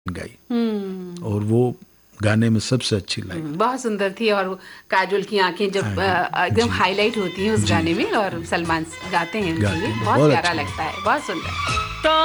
गाई और वो गाने में सबसे अच्छी लगी। बहुत सुंदर थी। और काजोल की आंखें जब एकदम हाईलाइट होती हैं उस गाने में, और सलमान गाते हैं उनके लिए, बहुत प्यारा लगता है, बहुत सुंदर।